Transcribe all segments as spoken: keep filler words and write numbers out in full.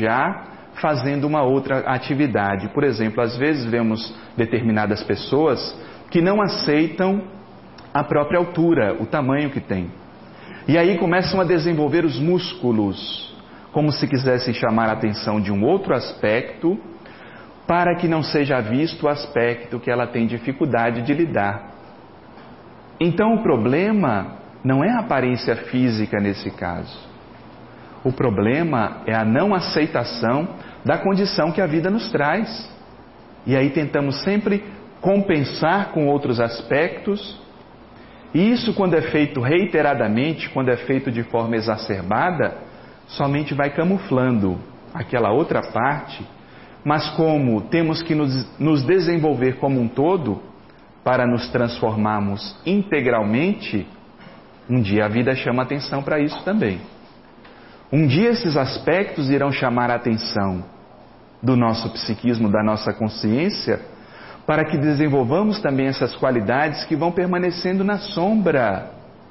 já fazendo uma outra atividade. Por exemplo, às vezes vemos determinadas pessoas que não aceitam a própria altura, o tamanho que tem. E aí começam a desenvolver os músculos, como se quisessem chamar a atenção de um outro aspecto, para que não seja visto o aspecto que ela tem dificuldade de lidar. Então o problema não é a aparência física nesse caso. O problema é a não aceitação da condição que a vida nos traz. E aí tentamos sempre compensar com outros aspectos. E isso, quando é feito reiteradamente, quando é feito de forma exacerbada, somente vai camuflando aquela outra parte. Mas como temos que nos, nos desenvolver como um todo, para nos transformarmos integralmente, um dia a vida chama atenção para isso também. Um dia esses aspectos irão chamar a atenção do nosso psiquismo, da nossa consciência, para que desenvolvamos também essas qualidades que vão permanecendo na sombra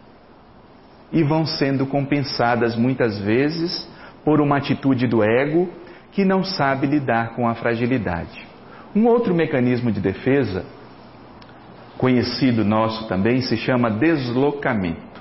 e vão sendo compensadas muitas vezes por uma atitude do ego que não sabe lidar com a fragilidade. Um outro mecanismo de defesa, conhecido nosso também, se chama deslocamento.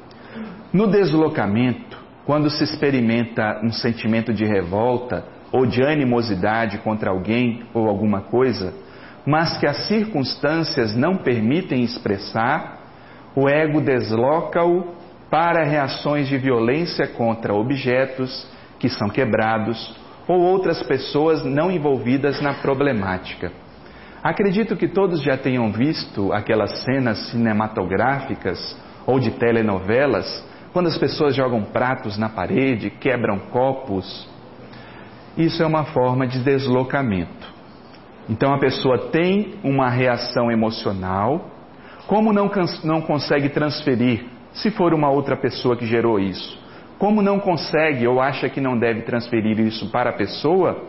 No deslocamento, quando se experimenta um sentimento de revolta ou de animosidade contra alguém ou alguma coisa, mas que as circunstâncias não permitem expressar, o ego desloca-o para reações de violência contra objetos que são quebrados ou outras pessoas não envolvidas na problemática. Acredito que todos já tenham visto aquelas cenas cinematográficas ou de telenovelas, quando as pessoas jogam pratos na parede, quebram copos. Isso é uma forma de deslocamento. Então a pessoa tem uma reação emocional, como não, não consegue transferir, se for uma outra pessoa que gerou isso, como não consegue ou acha que não deve transferir isso para a pessoa,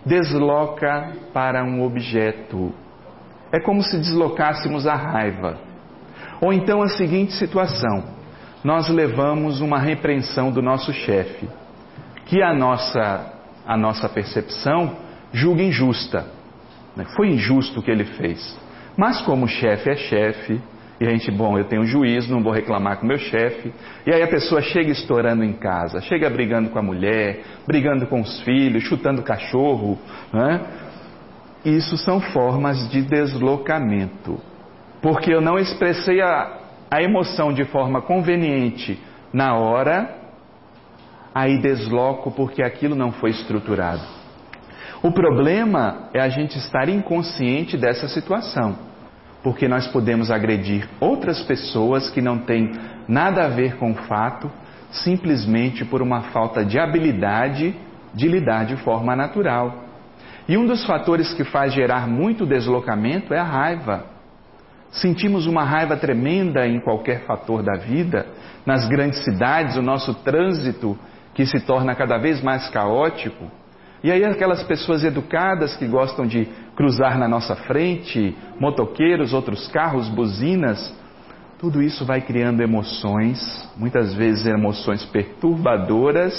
desloca para um objeto. É como se deslocássemos a raiva. Ou então a seguinte situação: nós levamos uma repreensão do nosso chefe, que a nossa, a nossa percepção julga injusta. Foi injusto o que ele fez. Mas como o chefe é chefe, e a gente, bom, eu tenho juízo, não vou reclamar com o meu chefe. E aí a pessoa chega estourando em casa, chega brigando com a mulher, brigando com os filhos, chutando o cachorro, né? Isso são formas de deslocamento. Porque eu não expressei a, a emoção de forma conveniente na hora, aí desloco porque aquilo não foi estruturado. O problema é a gente estar inconsciente dessa situação, porque nós podemos agredir outras pessoas que não têm nada a ver com o fato, simplesmente por uma falta de habilidade de lidar de forma natural. E um dos fatores que faz gerar muito deslocamento é a raiva. Sentimos uma raiva tremenda em qualquer fator da vida, nas grandes cidades, o nosso trânsito que se torna cada vez mais caótico. E aí aquelas pessoas educadas que gostam de cruzar na nossa frente, motoqueiros, outros carros, buzinas, tudo isso vai criando emoções, muitas vezes emoções perturbadoras,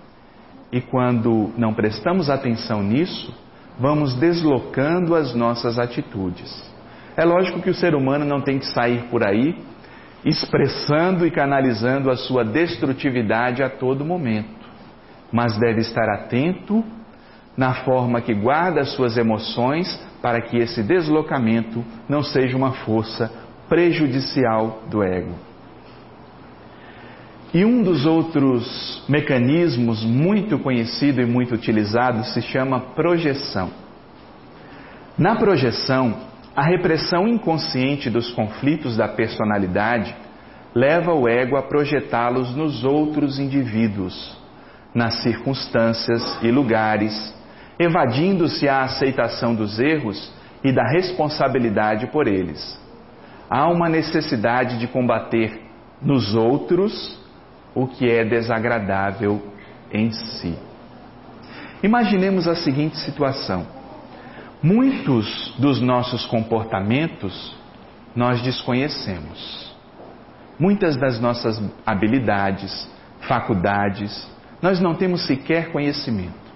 e quando não prestamos atenção nisso, vamos deslocando as nossas atitudes. É lógico que o ser humano não tem que sair por aí expressando e canalizando a sua destrutividade a todo momento, mas deve estar atento na forma que guarda as suas emoções para que esse deslocamento não seja uma força prejudicial do ego. E um dos outros mecanismos muito conhecido e muito utilizado se chama projeção. Na projeção, a repressão inconsciente dos conflitos da personalidade leva o ego a projetá-los nos outros indivíduos, nas circunstâncias e lugares, evadindo-se a aceitação dos erros e da responsabilidade por eles. Há uma necessidade de combater nos outros o que é desagradável em si. Imaginemos a seguinte situação: muitos dos nossos comportamentos nós desconhecemos. Muitas das nossas habilidades, faculdades, nós não temos sequer conhecimento.